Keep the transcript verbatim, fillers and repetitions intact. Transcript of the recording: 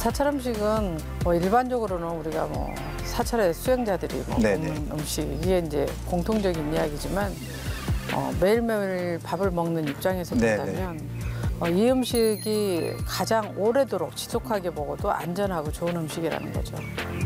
사찰 음식은 뭐 일반적으로는 우리가 뭐 사찰의 수행자들이 뭐 네네. 먹는 음식 이게 이제 공통적인 이야기지만 어, 매일매일 밥을 먹는 입장에서 네네. 본다면 어, 이 음식이 가장 오래도록 지속하게 먹어도 안전하고 좋은 음식이라는 거죠.